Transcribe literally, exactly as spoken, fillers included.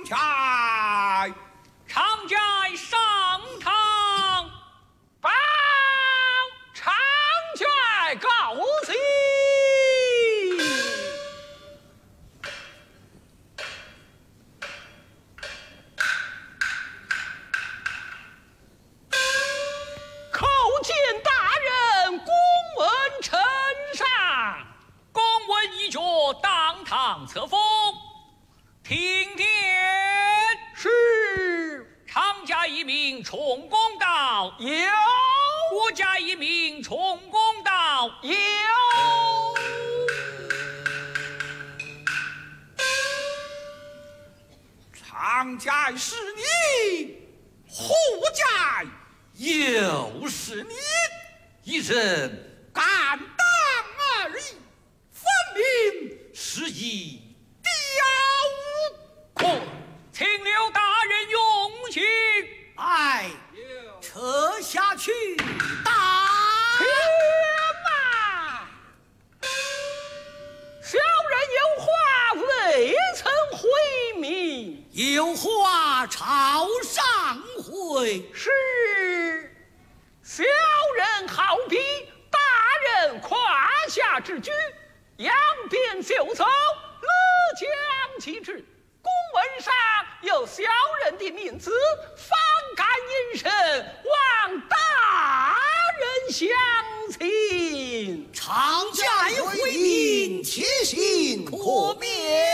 寨， 常寨上堂， 报常寨告急。叩见大人，公文呈上。 公文已决，当堂册封。听天是。 常家一名充公道， 有。 我家一名充公道， 有。 常寨是你，胡寨又是你，一人敢当而已，分明是一刁棍。 请刘大人用刑。 哎，撤下去打。 天哪！小人有话未曾回明。 有话朝上回。 是。小人好比大人胯下之驹，扬鞭就走，勒将其至。公文上有小人的名字，方敢引申望大人相请。 常寨回命，且行可免。